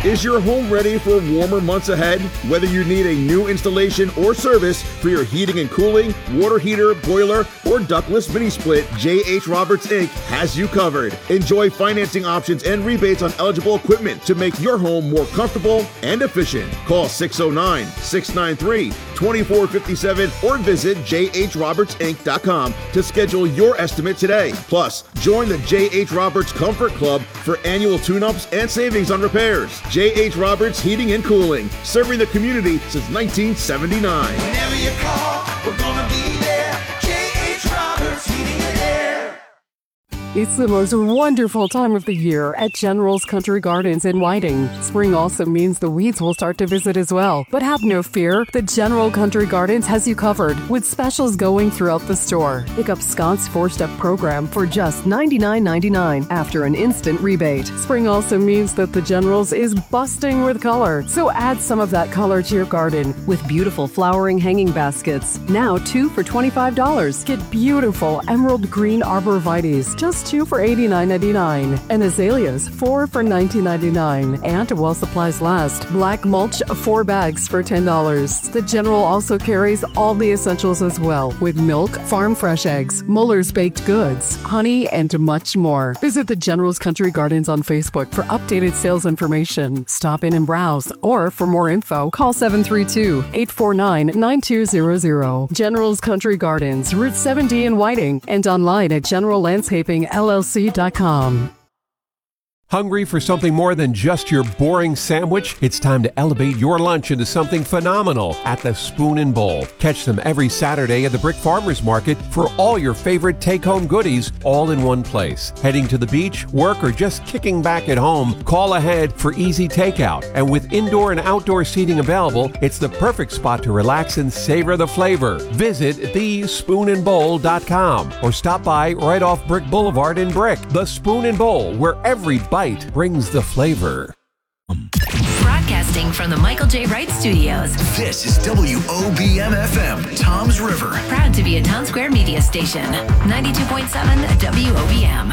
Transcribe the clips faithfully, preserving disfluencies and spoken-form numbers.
Is your home ready for warmer months ahead? Whether you need a new installation or service for your heating and cooling, water heater, boiler, or ductless mini split, J H Roberts Incorporated has you covered. Enjoy financing options and rebates on eligible equipment to make your home more comfortable and efficient. Call six oh nine, six nine three, two four five seven or visit j h roberts inc dot com to schedule your estimate today. Plus, join the J H Roberts Comfort Club for annual tune-ups and savings on repairs. J H Roberts Heating and Cooling, serving the community since nineteen seventy-nine. Whenever you call, we're gonna be there. J H Roberts Heating and Air. It's the most wonderful time of the year at General's Country Gardens in Whiting. Spring also means the weeds will start to visit as well. But have no fear, the General Country Gardens has you covered with specials going throughout the store. Pick up Scott's four-step program for just ninety-nine ninety-nine after an instant rebate. Spring also means that the General's is busting with color, so add some of that color to your garden with beautiful flowering hanging baskets. Now two for twenty-five dollars. Get beautiful emerald green arborvitaes, just two for eighty-nine ninety-nine, and azaleas, four for nineteen ninety-nine. And while supplies last, black mulch, four bags for ten dollars. The General also carries all the essentials as well, with milk, farm fresh eggs, Muller's baked goods, honey, and much more. Visit the General's Country Gardens on Facebook for updated sales information. Stop in and browse, or for more info, call seven three two, eight four nine, nine two zero zero. General's Country Gardens, Route seven D in Whiting, and online at general landscaping L L C dot com. Hungry for something more than just your boring sandwich? It's time to elevate your lunch into something phenomenal at the Spoon and Bowl. Catch them every Saturday at the Brick Farmers Market for all your favorite take-home goodies all in one place. Heading to the beach, work, or just kicking back at home, call ahead for easy takeout. And with indoor and outdoor seating available, it's the perfect spot to relax and savor the flavor. Visit the spoon and bowl dot com or stop by right off Brick Boulevard in Brick. The Spoon and Bowl, where every bite brings the flavor. Broadcasting from the Michael J. Wright Studios. This is W O B M F M, Toms River. Proud to be a Town Square media station. ninety-two point seven W O B M.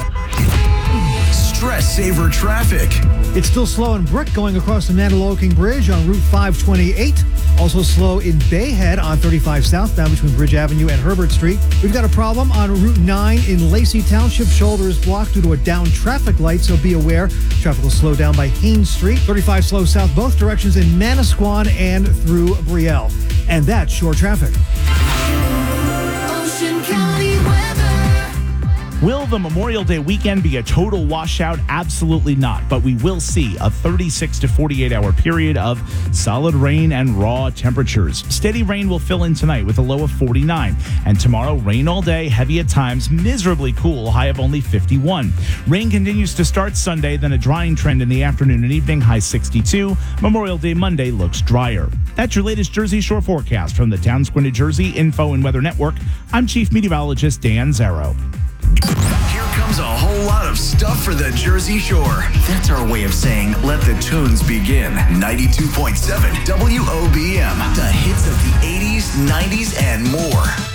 Stress saver traffic. It's still slow in Brick going across the Maniloking Bridge on Route five twenty-eight. Also slow in Bayhead on thirty-five southbound between Bridge Avenue and Herbert Street. We've got a problem on Route nine in Lacey Township. Shoulder is blocked due to a down traffic light, so be aware. Traffic will slow down by Haynes Street. thirty-five slow south both directions in Manasquan and through Brielle. And that's shore traffic. Ocean County weather. Will the Memorial Day weekend be a total washout? Absolutely not. But we will see a thirty-six to forty-eight hour period of solid rain and raw temperatures. Steady rain will fill in tonight with a low of forty-nine. And tomorrow, rain all day, heavy at times, miserably cool, high of only fifty-one. Rain continues to start Sunday, then a drying trend in the afternoon and evening, high sixty-two. Memorial Day Monday looks drier. That's your latest Jersey Shore forecast from the Town Square, New Jersey Info and Weather Network. I'm Chief Meteorologist Dan Zarrow. Here comes a whole lot of stuff for the Jersey Shore. That's our way of saying, let the tunes begin. ninety-two point seven W O B M. The hits of the eighties, nineties, and more.